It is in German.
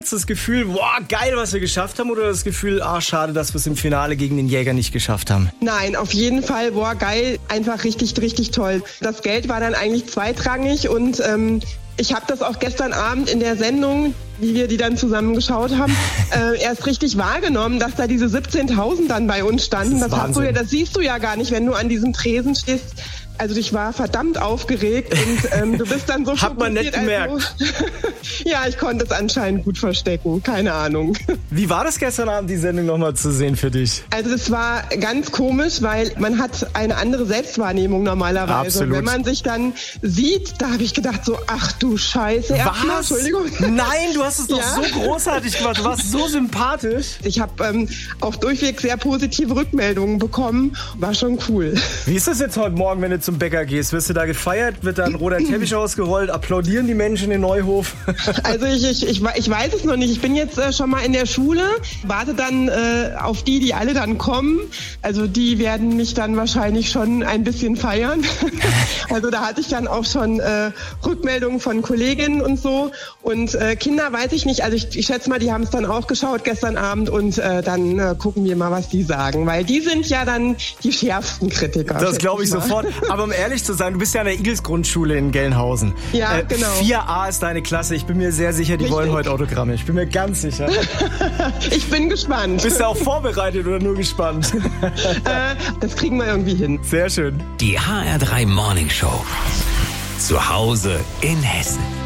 Das Gefühl, boah, geil, was wir geschafft haben, oder das Gefühl, schade, dass wir es im Finale gegen den Jäger nicht geschafft haben? Nein, auf jeden Fall, boah, geil, einfach richtig, richtig toll. Das Geld war dann eigentlich zweitrangig und ich habe das auch gestern Abend in der Sendung, wie wir die dann zusammen geschaut haben, erst richtig wahrgenommen, dass da diese 17.000 dann bei uns standen. Das siehst du ja gar nicht, wenn du an diesem Tresen stehst. Also ich war verdammt aufgeregt und du bist dann so Hat man nicht gemerkt. Also, ja, ich konnte es anscheinend gut verstecken, keine Ahnung. Wie war das gestern Abend, die Sendung nochmal zu sehen für dich? Also es war ganz komisch, weil man hat eine andere Selbstwahrnehmung normalerweise. Absolut. Wenn man sich dann sieht, da habe ich gedacht so, ach du Scheiße. Was? Entschuldigung. Nein, du hast es doch so großartig gemacht, du warst so sympathisch. Ich habe auch durchweg sehr positive Rückmeldungen bekommen, war schon cool. Wie ist das jetzt heute Morgen, wenn du zum Bäcker gehst? Wirst du da gefeiert? Wird da ein roter Teppich ausgerollt? Applaudieren die Menschen in Neuhof? Also ich weiß es noch nicht. Ich bin jetzt schon mal in der Schule, warte dann auf die alle dann kommen. Also die werden mich dann wahrscheinlich schon ein bisschen feiern. Also da hatte ich dann auch schon Rückmeldungen von Kolleginnen und so. Und Kinder weiß ich nicht. Also ich schätze mal, die haben es dann auch geschaut gestern Abend und dann gucken wir mal, was die sagen. Weil die sind ja dann die schärfsten Kritiker. Das glaube ich sofort. Aber um ehrlich zu sein, du bist ja an der Igels-Grundschule in Gelnhausen. Ja, genau. 4a ist deine Klasse. Ich bin mir sehr sicher, die wollen heute Autogramme. Ich bin mir ganz sicher. Ich bin gespannt. Bist du auch vorbereitet oder nur gespannt? Das kriegen wir irgendwie hin. Sehr schön. Die HR3 Morning Show. Zu Hause in Hessen.